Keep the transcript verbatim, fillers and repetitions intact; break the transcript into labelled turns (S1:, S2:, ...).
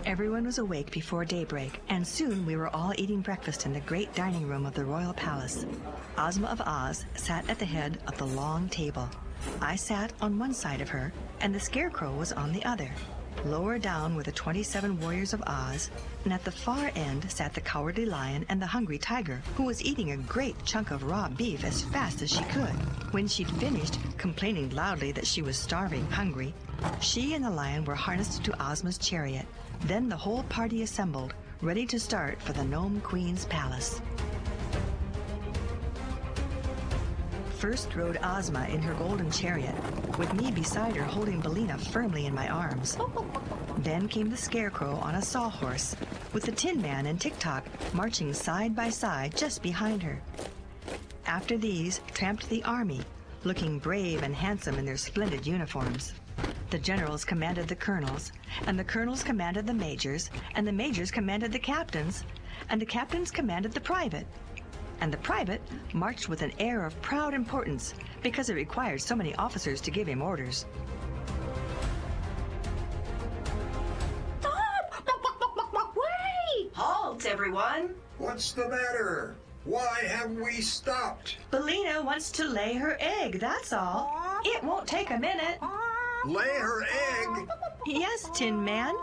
S1: Everyone was awake before daybreak, and soon we were all eating breakfast in the great dining room of the royal palace. Ozma of Oz sat at the head of the long table. I sat on one side of her, and the Scarecrow was on the other. Lower down were the twenty-seven warriors of Oz, and at the far end sat the Cowardly Lion and the Hungry Tiger, who was eating a great chunk of raw beef as fast as she could. When she'd finished, complaining loudly that she was starving hungry, she and the lion were harnessed to Ozma's chariot. Then the whole party assembled, ready to start for the Gnome Queen's palace. First rode Ozma in her golden chariot, with me beside her holding Billina firmly in my arms. Then came the Scarecrow on a sawhorse, with the Tin Man and Tik-Tok marching side by side just behind her. After these tramped the army, looking brave and handsome in their splendid uniforms. The generals commanded the colonels, and the colonels commanded the majors, and the majors commanded the captains, and the captains commanded the private. And the private marched with an air of proud importance because it required so many officers to give him orders.
S2: Stop! Wait!
S3: Halt, everyone!
S4: What's the matter? Why have we stopped?
S1: Billina wants to lay her egg, that's all. It won't take a minute.
S4: Lay her egg?
S1: Yes, Tin Man.